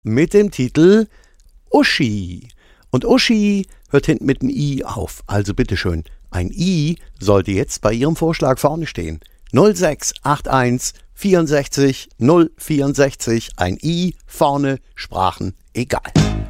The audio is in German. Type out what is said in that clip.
mit dem Titel Uschi. Und Uschi hört hinten mit einem I auf. Also bitteschön, ein I sollte jetzt bei Ihrem Vorschlag vorne stehen. 0681 64 064, ein I vorne, Sprachen egal.